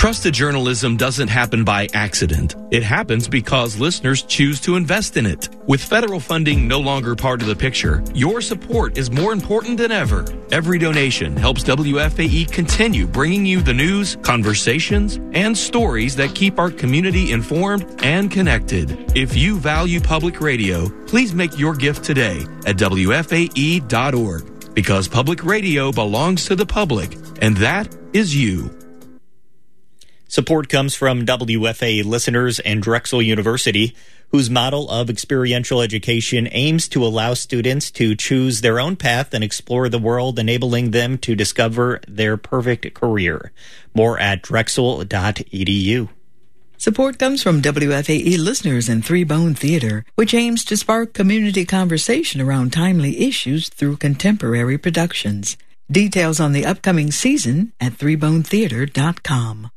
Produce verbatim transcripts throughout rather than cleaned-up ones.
Trusted journalism doesn't happen by accident. It happens because listeners choose to invest in it. With federal funding no longer part of the picture, your support is more important than ever. Every donation helps W F A E continue bringing you the news, conversations, and stories that keep our community informed and connected. If you value public radio, please make your gift today at W F A E dot org, because public radio belongs to the public, and that is you. Support comes from W F A listeners and Drexel University, whose model of experiential education aims to allow students to choose their own path and explore the world, enabling them to discover their perfect career. More at drexel dot e d u. Support comes from W F A E listeners and Three Bone Theater, which aims to spark community conversation around timely issues through contemporary productions. Details on the upcoming season at three bone theater dot com.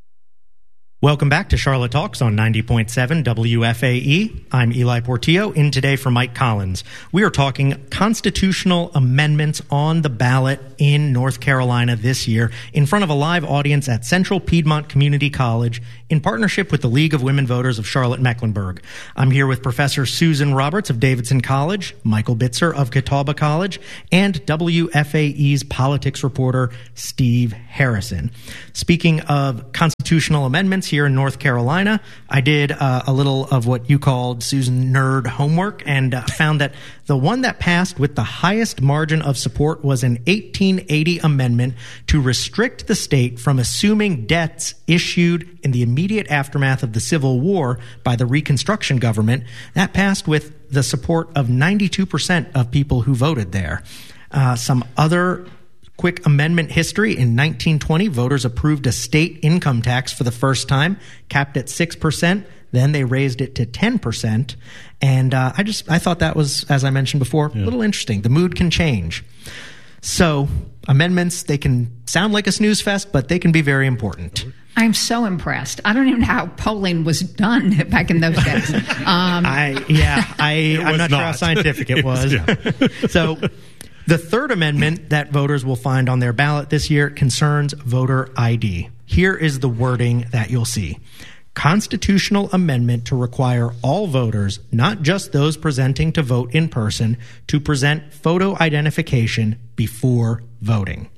Welcome back to Charlotte Talks on ninety point seven W F A E. I'm Eli Portillo, in today for Mike Collins. We are talking constitutional amendments on the ballot in North Carolina this year in front of a live audience at Central Piedmont Community College in partnership with the League of Women Voters of Charlotte-Mecklenburg. I'm here with Professor Susan Roberts of Davidson College, Michael Bitzer of Catawba College, and W F A E's politics reporter Steve Harrison. Speaking of constitutional amendments here in North Carolina, I did uh, a little of what you called, Susan, nerd homework, and uh, found that the one that passed with the highest margin of support was an eighteen eighty amendment to restrict the state from assuming debts issued in the immediate aftermath of the Civil War by the Reconstruction government. That passed with the support of ninety-two percent of people who voted there. Uh, some other quick amendment history. In nineteen twenty, voters approved a state income tax for the first time, capped at six percent. Then they raised it to ten percent. And uh, I just I thought that was, as I mentioned before, yeah. a little interesting. The mood can change. So amendments, they can sound like a snooze fest, but they can be very important. I'm so impressed. I don't even know how polling was done back in those days. Um, I yeah, I, I'm not, not sure how scientific it was. It was yeah. So the third amendment that voters will find on their ballot this year concerns voter I D. Here is the wording that you'll see. Constitutional amendment to require all voters, not just those presenting to vote in person, to present photo identification before voting.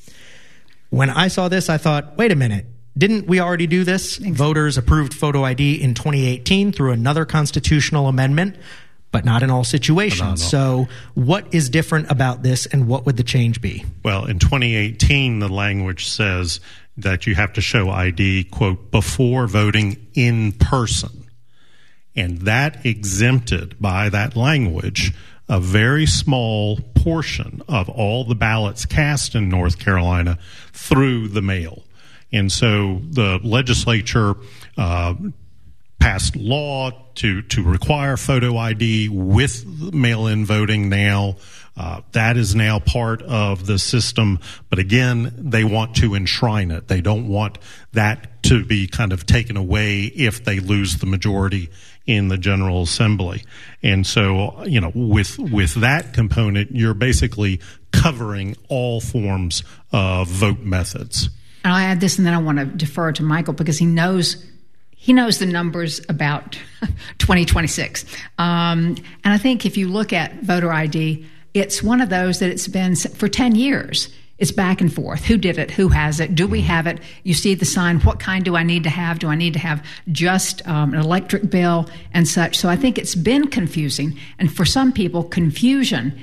When I saw this, I thought, wait a minute. Didn't we already do this? Exactly. Voters approved photo I D in twenty eighteen through another constitutional amendment, but not in all situations. So what is different about this, and what would the change be? Well, in twenty eighteen, the language says that you have to show I D, quote, before voting in person. And that exempted, by that language, a very small portion of all the ballots cast in North Carolina through the mail. And so the legislature uh, passed law to, to require photo I D with mail-in voting now. Uh, that is now part of the system. But again, they want to enshrine it. They don't want that to be kind of taken away if they lose the majority in the General Assembly. And so, you know, with with that component, you're basically covering all forms of vote methods. And I'll add this, and then I want to defer to Michael because he knows he knows the numbers about twenty twenty-six. Um, and I think if you look at voter I D, it's one of those that it's been for ten years. It's back and forth. Who did it? Who has it? Do we have it? You see the sign. What kind do I need to have? Do I need to have just um, an electric bill and such? So I think it's been confusing. And for some people, confusion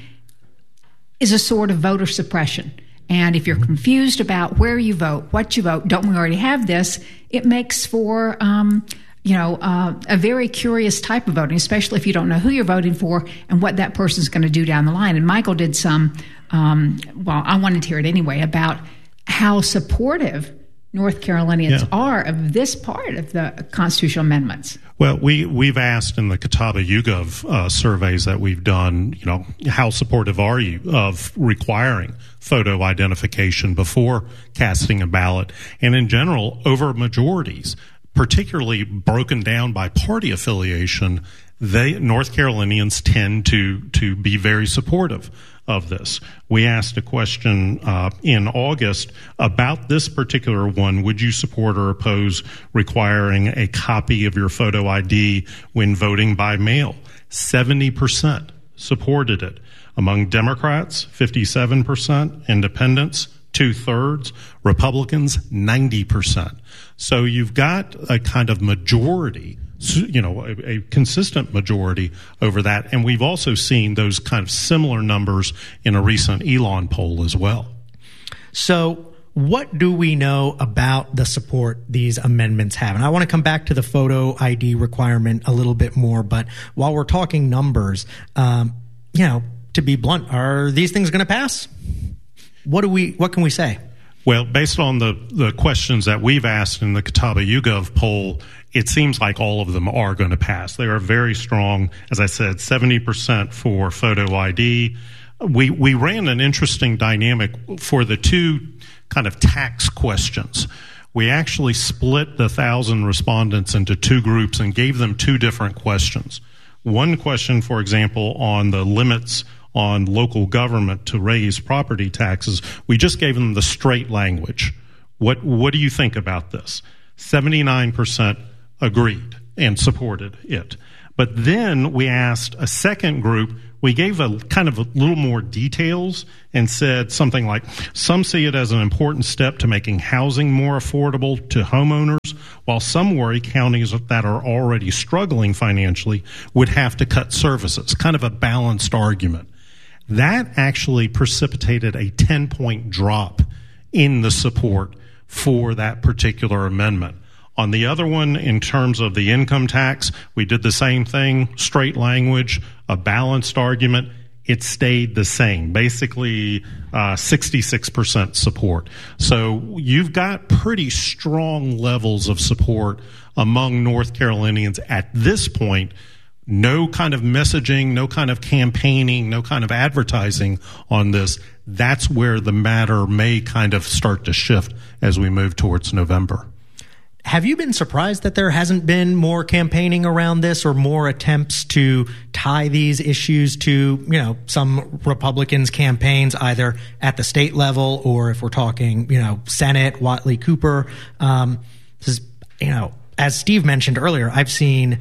is a sort of voter suppression. And if you're confused about where you vote, what you vote, don't we already have this? It makes for, um, you know, uh, a very curious type of voting, especially if you don't know who you're voting for and what that person's going to do down the line. And Michael did some, um, well, I wanted to hear it anyway, about how supportive North Carolinians yeah. are of this part of the constitutional amendments. Well, we, we've asked in the Catawba YouGov uh, surveys that we've done, you know, how supportive are you of requiring photo identification before casting a ballot? And in general, over majorities, particularly broken down by party affiliation, they North Carolinians tend to to be very supportive of this. We asked a question uh, in August about this particular one. Would you support or oppose requiring a copy of your photo I D when voting by mail? seventy percent supported it. Among Democrats, fifty-seven percent, independents, two-thirds, Republicans, ninety percent. So you've got a kind of majority, you know, a, a consistent majority over that. And we've also seen those kind of similar numbers in a recent Elon poll as well. So what do we know about the support these amendments have? And I want to come back to the photo I D requirement a little bit more. But while we're talking numbers, um, you know, to be blunt, are these things going to pass? What do we? What can we say? Well, based on the, the questions that we've asked in the Catawba YouGov poll, it seems like all of them are going to pass. They are very strong. As I said, seventy percent for photo I D. We, we ran an interesting dynamic for the two kind of tax questions. We actually split the one thousand respondents into two groups and gave them two different questions. One question, for example, on the limits on local government to raise property taxes, we just gave them the straight language. What what do you think about this? seventy-nine percent agreed and supported it. But then we asked a second group, we gave a kind of a little more details and said something like, some see it as an important step to making housing more affordable to homeowners, while some worry counties that are already struggling financially would have to cut services. Kind of a balanced argument. That actually precipitated a ten-point drop in the support for that particular amendment. On the other one, in terms of the income tax, we did the same thing, straight language, a balanced argument. It stayed the same, basically uh, sixty-six percent support. So you've got pretty strong levels of support among North Carolinians at this point. No kind of messaging, no kind of campaigning, no kind of advertising on this. That's where the matter may kind of start to shift as we move towards November. Have you been surprised that there hasn't been more campaigning around this or more attempts to tie these issues to, you know, some Republicans' campaigns, either at the state level or if we're talking, you know, Senate, Watley Cooper? Um, this is, you know, as Steve mentioned earlier, I've seen,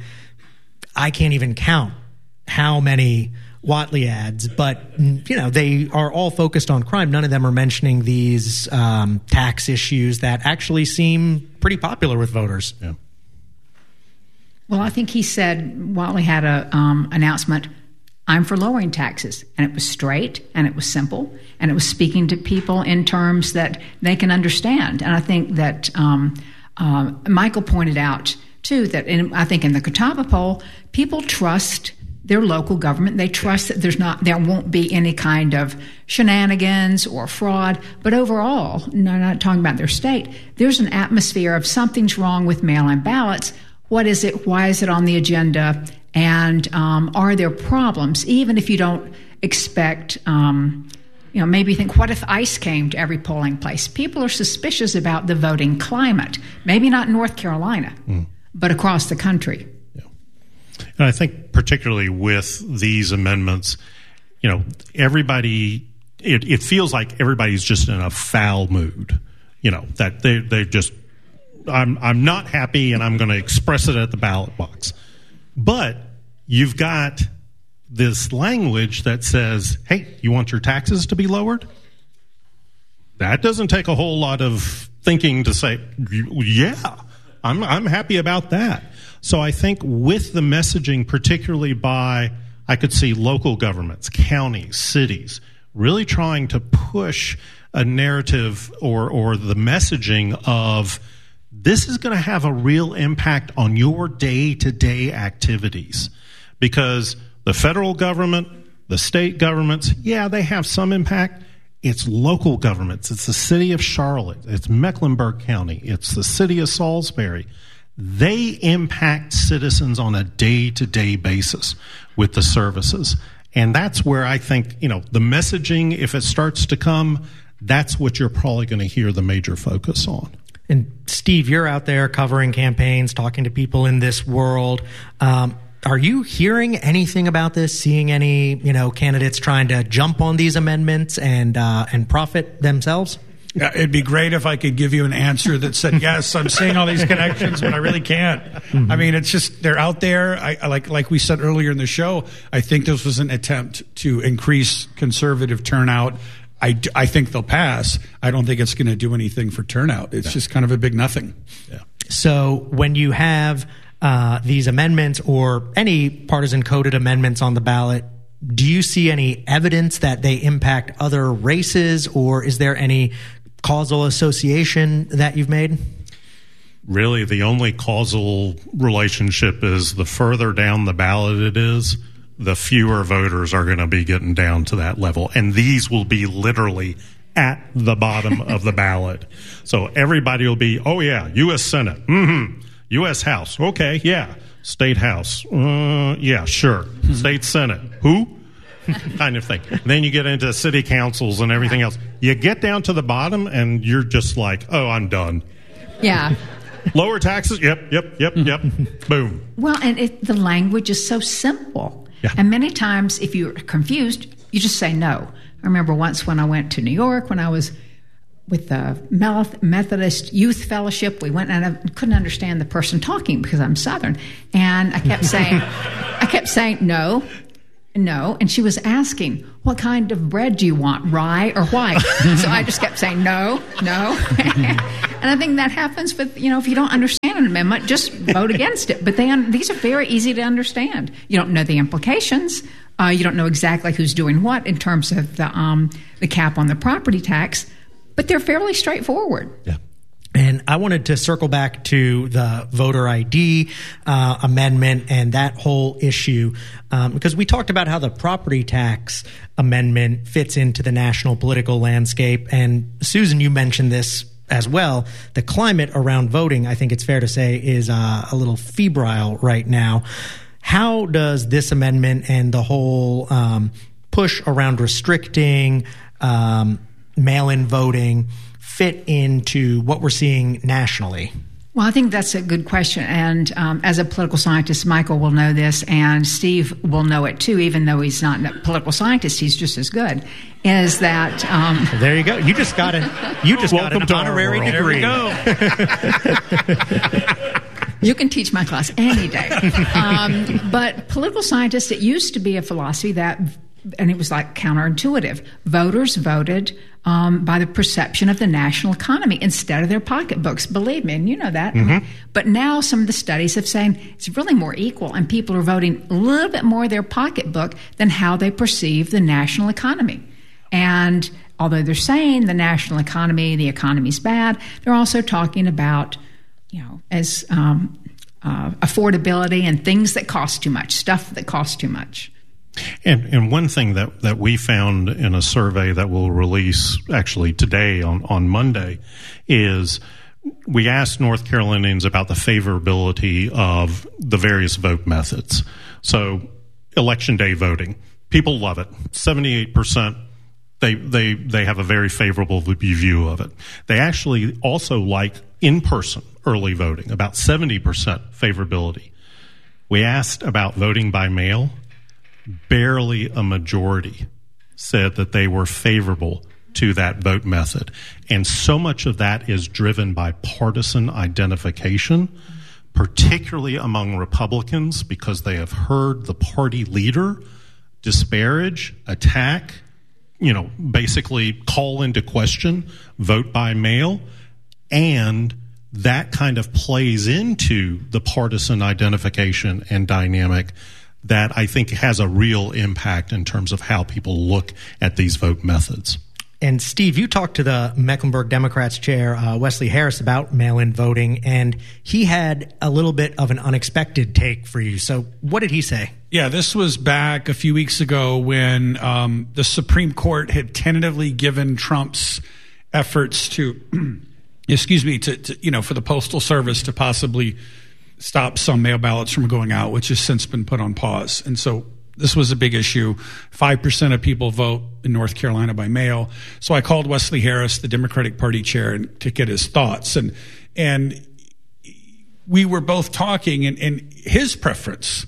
I can't even count how many Watley ads, but, you know, they are all focused on crime. None of them are mentioning these um, tax issues that actually seem pretty popular with voters. Yeah. Well, I think he said, Watley had a um, announcement, I'm for lowering taxes. And it was straight and it was simple and it was speaking to people in terms that they can understand. And I think that um, uh, Michael pointed out, too, that in, I think in the Catawba poll, people trust their local government. They trust that there's not, there won't be any kind of shenanigans or fraud. But overall, no, not talking about their state, there's an atmosphere of something's wrong with mail-in ballots. What is it? Why is it on the agenda? And um, are there problems? Even if you don't expect, um, you know, maybe think, what if ICE came to every polling place? People are suspicious about the voting climate. Maybe not in North Carolina, mm. but across the country. And I think particularly with these amendments, you know, everybody, it, it feels like everybody's just in a foul mood, you know, that they, they just, I'm, I'm not happy and I'm going to express it at the ballot box. But you've got this language that says, hey, you want your taxes to be lowered? That doesn't take a whole lot of thinking to say, yeah, I'm, I'm happy about that. So I think with the messaging, particularly by, I could see local governments, counties, cities, really trying to push a narrative or, or the messaging of this is going to have a real impact on your day-to-day activities. Because the federal government, the state governments, yeah, they have some impact. It's local governments. It's the city of Charlotte. It's Mecklenburg County. It's the city of Salisbury. They impact citizens on a day-to-day basis with the services. And that's where I think, you know, the messaging, if it starts to come, that's what you're probably going to hear the major focus on. And Steve, you're out there covering campaigns, talking to people in this world. Um, are you hearing anything about this? Seeing any, you know, candidates trying to jump on these amendments and uh, and profit themselves? Yeah, it'd be great if I could give you an answer that said, yes, I'm seeing all these connections, but I really can't. Mm-hmm. I mean, it's just, they're out there. I, I like, like we said earlier in the show, I think this was an attempt to increase conservative turnout. I, I think they'll pass. I don't think it's going to do anything for turnout. It's yeah. just kind of a big nothing. Yeah. So when you have uh, these amendments or any partisan coded amendments on the ballot, do you see any evidence that they impact other races, or is there any causal association that you've made? Really, the only causal relationship is the further down the ballot it is, the fewer voters are going to be getting down to that level. And these will be literally at the bottom of the ballot. So everybody will be, oh, yeah, U S Senate, mm-hmm, U S House, okay, yeah, State House, uh, yeah, sure, mm-hmm. State Senate, who? kind of thing. Then you get into city councils and everything else. You get down to the bottom and you're just like, oh, I'm done. Yeah. Lower taxes? Yep, yep, yep, yep. Boom. Well, and it, the language is so simple. Yeah. And many times if you're confused, you just say no. I remember once when I went to New York, when I was with the Methodist Youth Fellowship, we went and I couldn't understand the person talking because I'm Southern. And I kept saying, I kept saying no. No, and she was asking, what kind of bread do you want, rye or white? So I just kept saying, no, no. And I think that happens with, you know, if you don't understand an amendment, just vote against it. But they un- these are very easy to understand. You don't know the implications. Uh, you don't know exactly who's doing what in terms of the um, the cap on the property tax. But they're fairly straightforward. Yeah. And I wanted to circle back to the voter I D uh, amendment and that whole issue um, because we talked about how the property tax amendment fits into the national political landscape. And Susan, you mentioned this as well. The climate around voting, I think it's fair to say, is uh, a little febrile right now. How does this amendment and the whole um, push around restricting um, mail-in voting fit into what we're seeing nationally? Well, I think that's a good question. And um, as a political scientist, Michael will know this, and Steve will know it too, even though he's not a political scientist, he's just as good, is that... Um, there you go. You just got a, you just got an honorary degree. There we go. You can teach my class any day. Um, but political scientists, it used to be a philosophy that, and it was like counterintuitive, voters voted um, by the perception of the national economy instead of their pocketbooks. Believe me, and you know that. Mm-hmm. But now some of the studies have saying it's really more equal, and people are voting a little bit more their pocketbook than how they perceive the national economy. And although they're saying the national economy, the economy's bad, they're also talking about, you know, as um, uh, affordability and things that cost too much, stuff that costs too much. And, and one thing that, that we found in a survey that we'll release actually today on, on Monday is we asked North Carolinians about the favorability of the various vote methods. So election day voting, people love it. seventy-eight percent they, they, they have a very favorable view of it. They actually also like in-person early voting, about seventy percent favorability. We asked about voting by mail. Barely a majority said that they were favorable to that vote method. And so much of that is driven by partisan identification, particularly among Republicans, because they have heard the party leader disparage, attack, you know, basically call into question vote by mail. And that kind of plays into the partisan identification and dynamic that I think has a real impact in terms of how people look at these vote methods. And Steve, you talked to the Mecklenburg Democrats chair, uh, Wesley Harris, about mail-in voting, and he had a little bit of an unexpected take for you. So what did he say? Yeah, this was back a few weeks ago when um, the Supreme Court had tentatively given Trump's efforts to, excuse me, to, to you know, for the Postal Service to possibly stop some mail ballots from going out, which has since been put on pause. And so this was a big issue. Five percent of people vote in North Carolina by mail. So I called Wesley Harris, the Democratic Party chair, and to get his thoughts. And and we were both talking, and, and his preference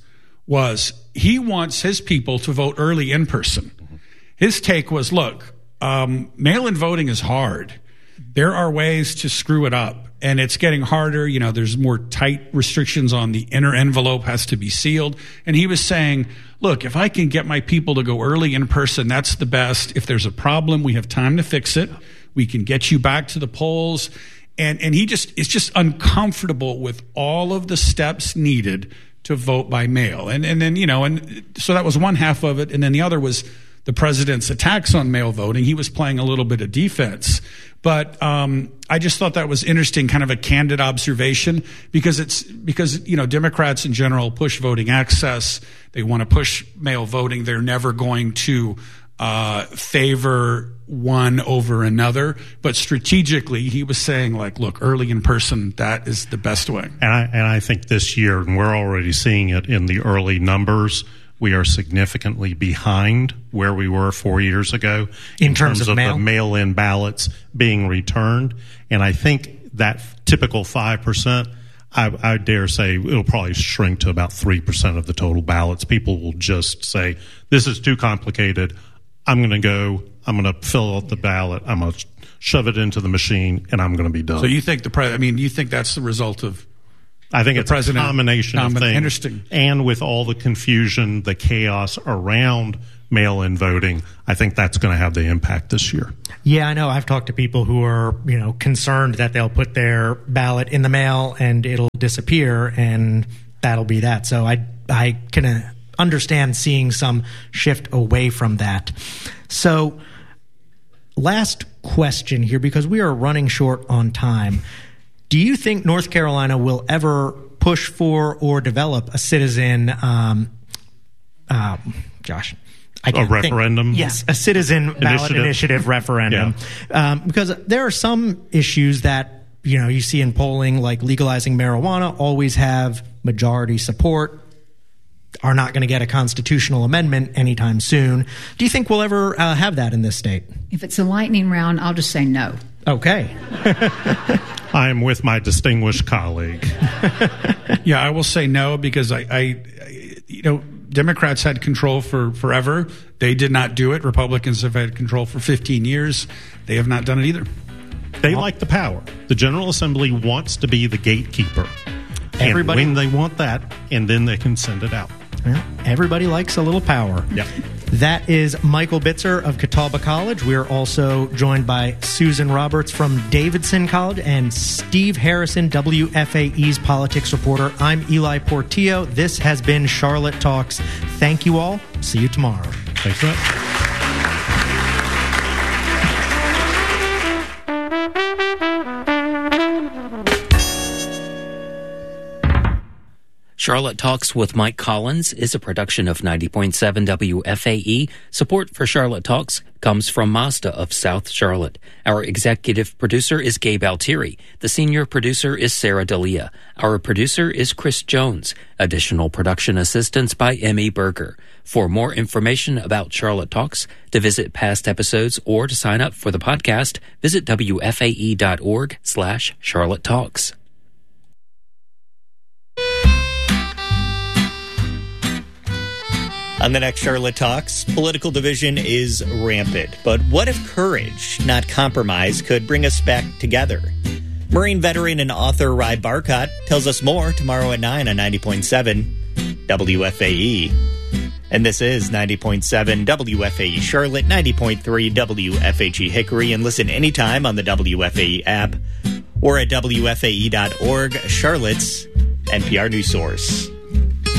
was he wants his people to vote early in person. His take was, look, um, mail-in voting is hard. There are ways to screw it up, and it's getting harder. You know, there's more tight restrictions on the inner envelope has to be sealed. And he was saying, look, if I can get my people to go early in person, that's the best. If there's a problem, we have time to fix it. We can get you back to the polls. And and he just is just uncomfortable with all of the steps needed to vote by mail. And and then, you know, and so that was one half of it. And then the other was the president's attacks on mail voting. He was playing a little bit of defense. But um, I just thought that was interesting, kind of a candid observation, because it's because, you know, Democrats in general push voting access. They want to push mail voting. They're never going to uh, favor one over another. But strategically, he was saying, like, look, early in person, that is the best way. And I, and I think this year, and we're already seeing it in the early numbers, we are significantly behind where we were four years ago in, in terms, terms, of, of mail? the mail-in ballots being returned. And I think that typical five percent, I, I dare say it'll probably shrink to about three percent of the total ballots. People will just say, this is too complicated. I'm going to go, I'm going to fill out the ballot, I'm going to shove it into the machine, and I'm going to be done. So you think the pre- I mean, you think that's the result of I think the it's president, a combination combin- of things. Interesting. And with all the confusion, the chaos around mail-in voting, I think that's going to have the impact this year. Yeah, I know. I've talked to people who are, you know, concerned that they'll put their ballot in the mail and it'll disappear, and that'll be that. So I, I can uh, understand seeing some shift away from that. So last question here, because we are running short on time. Do you think North Carolina will ever push for or develop a citizen, um, uh, Josh, I can't a referendum? Think, yes, a citizen ballot initiative, initiative referendum. Yeah. Um, because there are some issues that, you know, you see in polling, like legalizing marijuana, always have majority support, are not going to get a constitutional amendment anytime soon. Do you think we'll ever uh, have that in this state? If it's a lightning round, I'll just say no. Okay. I am with my distinguished colleague. Yeah, I will say no, because I, I, you know, Democrats had control for forever. They did not do it. Republicans have had control for fifteen years. They have not done it either. They like the power. The General Assembly wants to be the gatekeeper. Everybody, and when they want that, and then they can send it out. Well, everybody likes a little power. Yep. That is Michael Bitzer of Catawba College. We're also joined by Susan Roberts from Davidson College and Steve Harrison, W F A E's politics reporter. I'm Eli Portillo. This has been Charlotte Talks. Thank you all. See you tomorrow. Thanks so much. Charlotte Talks with Mike Collins is a production of ninety point seven W F A E. Support for Charlotte Talks comes from Mazda of South Charlotte. Our executive producer is Gabe Altieri. The senior producer is Sarah D'Elia. Our producer is Chris Jones. Additional production assistance by Emmy Berger. For more information about Charlotte Talks, to visit past episodes, or to sign up for the podcast, visit W F A E dot org slash Charlotte Talks. On the next Charlotte Talks, political division is rampant. But what if courage, not compromise, could bring us back together? Marine veteran and author Ry Barcott tells us more tomorrow at nine on ninety point seven W F A E. And this is ninety point seven W F A E Charlotte, ninety point three W F H E Hickory, and listen anytime on the W F A E app or at W F A E dot org, Charlotte's N P R news source.